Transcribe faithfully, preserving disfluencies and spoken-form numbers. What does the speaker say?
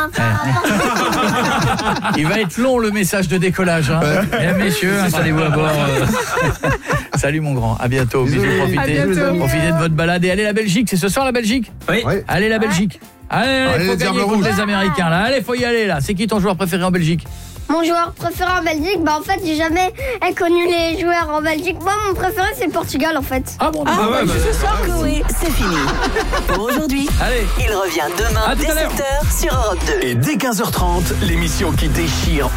Il va être long le message de décollage. Hein. Mesdames, messieurs, installez-vous à bord. Euh... Salut mon grand, à bientôt. Bisous, profitez, profitez de votre balade et allez la Belgique. C'est ce soir la Belgique ? Oui. Allez la Belgique. Allez, allez, allez faut gagner contre les Américains là. Allez, faut y aller là. C'est qui ton joueur préféré en Belgique ? Mon joueur préféré en Belgique, bah en fait j'ai jamais connu les joueurs en Belgique. Moi mon préféré c'est le Portugal en fait. Ah bon, ah, bah, ouais, bah, ce soir Chloé, c'est fini. Pour aujourd'hui. Allez. Il revient demain dès sept heures sur Europe deux. Et dès quinze heures trente, l'émission qui déchire